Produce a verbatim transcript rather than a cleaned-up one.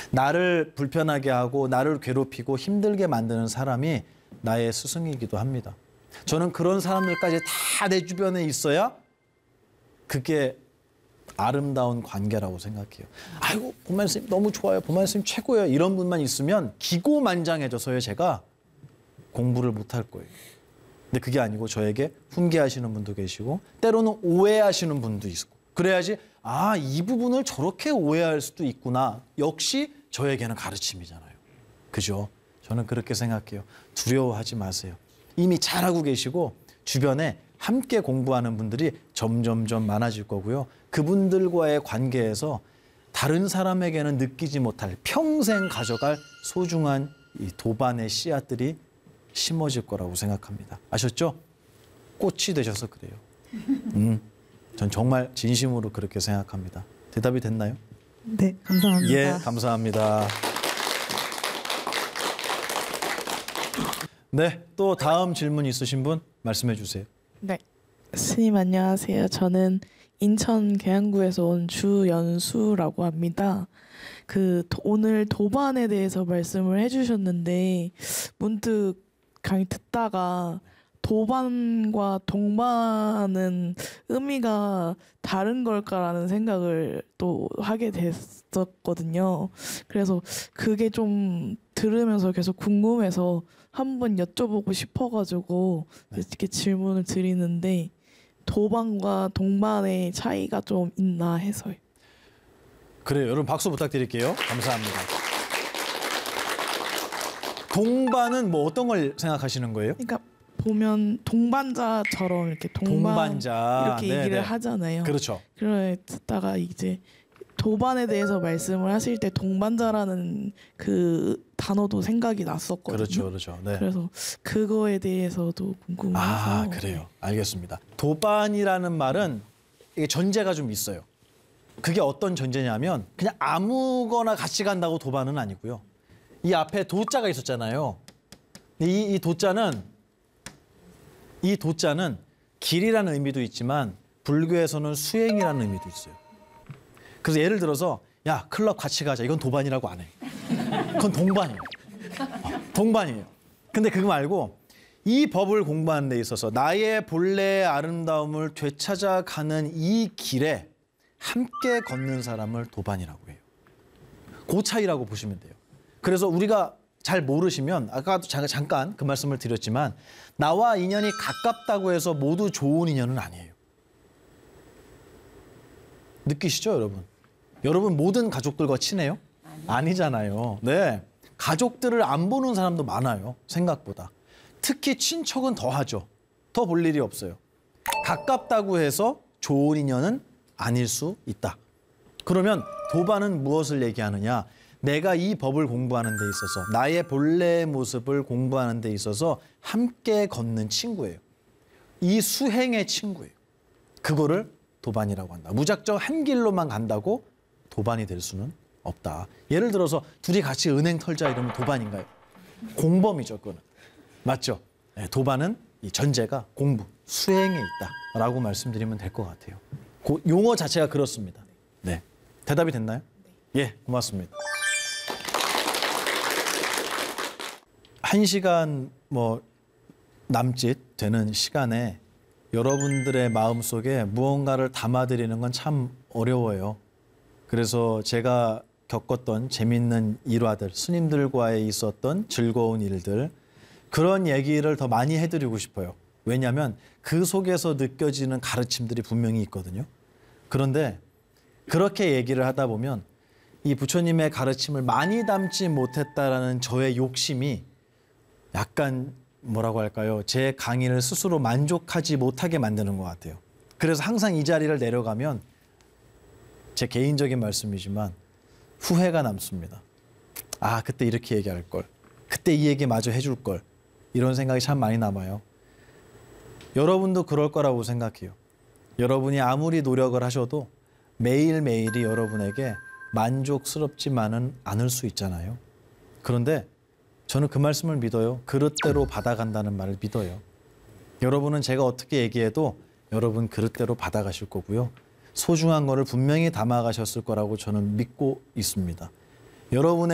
나를 불편하게 하고 나를 괴롭히고 힘들게 만드는 사람이 나의 스승이기도 합니다. 저는 그런 사람들까지 다 내 주변에 있어야 그게 아름다운 관계라고 생각해요. 아이고 보만 선생님 너무 좋아요. 보만 선생님 최고예요. 이런 분만 있으면 기고만장해져서요. 제가 공부를 못할 거예요. 근데 그게 아니고 저에게 훈계하시는 분도 계시고 때로는 오해하시는 분도 있고 그래야지 아, 이 부분을 저렇게 오해할 수도 있구나. 역시 저에게는 가르침이잖아요. 그죠? 저는 그렇게 생각해요. 두려워하지 마세요. 이미 잘하고 계시고 주변에 함께 공부하는 분들이 점점점 많아질 거고요. 그분들과의 관계에서 다른 사람에게는 느끼지 못할 평생 가져갈 소중한 이 도반의 씨앗들이 심어질 거라고 생각합니다. 아셨죠? 꽃이 되셔서 그래요. 음, 전 정말 진심으로 그렇게 생각합니다. 대답이 됐나요? 네, 감사합니다. 예, 감사합니다. 네, 또 다음 질문 있으신 분 말씀해 주세요. 네, 스님 안녕하세요. 저는 인천 계양구에서 온 주연수라고 합니다. 그 도, 오늘 도반에 대해서 말씀을 해주셨는데 문득 강의 듣다가 도반과 동반은 의미가 다른 걸까라는 생각을 또 하게 됐었거든요. 그래서 그게 좀 들으면서 계속 궁금해서 한번 여쭤보고 싶어가지고 네. 이렇게 질문을 드리는데 도반과 동반의 차이가 좀 있나 해서요. 그래요. 여러분 박수 부탁드릴게요. 감사합니다. 동반은 뭐 어떤 걸 생각하시는 거예요? 그러니까 보면 동반자처럼 이렇게 동반 동반자. 이렇게 네네. 얘기를 하잖아요. 그렇죠. 그래 듣다가 이제 도반에 대해서 말씀을 하실 때 동반자라는 그 단어도 생각이 났었거든요. 그렇죠, 그렇죠. 네. 그래서 그거에 대해서도 궁금해서. 아, 그래요. 알겠습니다. 도반이라는 말은 이게 전제가 좀 있어요. 그게 어떤 전제냐면 그냥 아무거나 같이 간다고 도반은 아니고요. 이 앞에 도자가 있었잖아요. 이, 이 도자는 이 도자는 길이라는 의미도 있지만 불교에서는 수행이라는 의미도 있어요. 그래서 예를 들어서 야 클럽 같이 가자 이건 도반이라고 안 해. 그건 동반이에요. 어, 동반이에요. 근데 그거 말고 이 법을 공부하는 데 있어서 나의 본래의 아름다움을 되찾아가는 이 길에 함께 걷는 사람을 도반이라고 해요. 그 차이라고 보시면 돼요. 그래서 우리가 잘 모르시면 아까도 잠깐 그 말씀을 드렸지만 나와 인연이 가깝다고 해서 모두 좋은 인연은 아니에요. 느끼시죠, 여러분? 여러분 모든 가족들과 친해요? 아니잖아요. 네, 가족들을 안 보는 사람도 많아요. 생각보다. 특히 친척은 더 하죠. 더 볼 일이 없어요. 가깝다고 해서 좋은 인연은 아닐 수 있다. 그러면 도반은 무엇을 얘기하느냐? 내가 이 법을 공부하는 데 있어서 나의 본래의 모습을 공부하는 데 있어서 함께 걷는 친구예요. 이 수행의 친구예요. 그거를 도반이라고 한다. 무작정 한 길로만 간다고 도반이 될 수는 없다. 예를 들어서 둘이 같이 은행 털자 이러면 도반인가요? 공범이죠, 그거는. 맞죠? 네, 도반은 이 전제가 공부, 수행에 있다라고 말씀드리면 될 것 같아요. 그 용어 자체가 그렇습니다. 네, 대답이 됐나요? 예, 고맙습니다. 한 시간 뭐 남짓 되는 시간에 여러분들의 마음속에 무언가를 담아드리는 건 참 어려워요. 그래서 제가 겪었던 재밌는 일화들, 스님들과의 있었던 즐거운 일들, 그런 얘기를 더 많이 해드리고 싶어요. 왜냐하면 그 속에서 느껴지는 가르침들이 분명히 있거든요. 그런데 그렇게 얘기를 하다 보면 이 부처님의 가르침을 많이 담지 못했다라는 저의 욕심이 약간 뭐라고 할까요? 제 강의를 스스로 만족하지 못하게 만드는 것 같아요. 그래서 항상 이 자리를 내려가면 제 개인적인 말씀이지만 후회가 남습니다. 아, 그때 이렇게 얘기할 걸. 그때 이 얘기 마저 해줄 걸. 이런 생각이 참 많이 남아요. 여러분도 그럴 거라고 생각해요. 여러분이 아무리 노력을 하셔도 매일매일이 여러분에게 만족스럽지만은 않을 수 있잖아요. 그런데 저는 그 말씀을 믿어요. 그릇대로 받아간다는 말을 믿어요. 여러분은 제가 어떻게 얘기해도 여러분 그릇대로 받아가실 거고요. 소중한 거를 분명히 담아가셨을 거라고 저는 믿고 있습니다. 여러분의